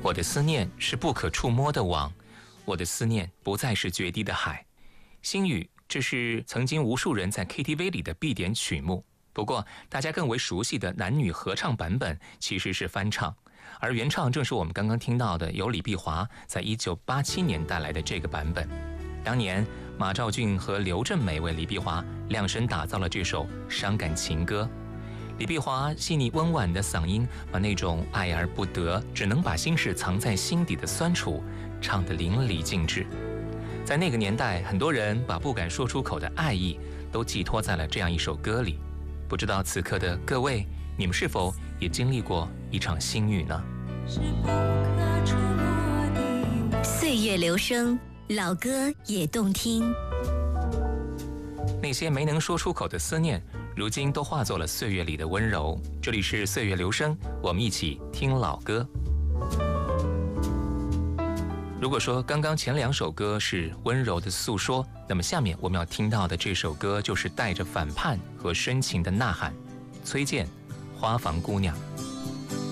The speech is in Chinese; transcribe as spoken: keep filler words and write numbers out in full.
我的思念是不可触摸的网，我的思念不再是决堤的海。星语，这是曾经无数人在 K T V 里的必点曲目。不过大家更为熟悉的男女合唱版本其实是翻唱，而原唱正是我们刚刚听到的由李碧华在一九八七年带来的这个版本。当年马兆骏和刘振美为李碧华量身打造了这首伤感情歌。李碧华细腻温婉的嗓音，把那种爱而不得，只能把心事藏在心底的酸楚唱得淋漓尽致。在那个年代，很多人把不敢说出口的爱意都寄托在了这样一首歌里。不知道此刻的各位，你们是否也经历过一场心语呢？ 岁月流声，老歌也动听。 那些没能说出口的思念，如今都化作了岁月里的温柔。这里是岁月流声，我们一起听老歌。如果说刚刚前两首歌是温柔的诉说，那么下面我们要听到的这首歌就是带着反叛和深情的呐喊。崔健《花房姑娘》。